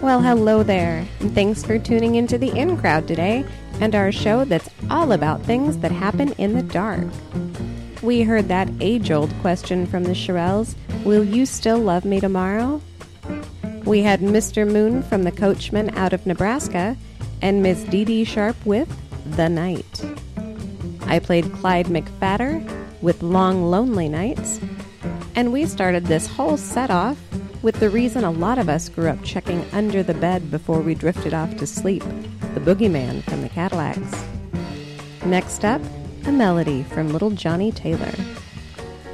Well, hello there, and thanks for tuning into the In Crowd today, and our show that's all about things that happen in the dark. We heard that age-old question from the Shirelles, will you still love me tomorrow? We had Mr. Moon from the Coachman out of Nebraska, and Miss Dee Dee Sharp with The Night. I played Clyde McFadder with Long Lonely Nights, and we started this whole set off with the reason a lot of us grew up checking under the bed before we drifted off to sleep, the Boogeyman from the Cadillacs. Next up, a melody from Little Johnny Taylor.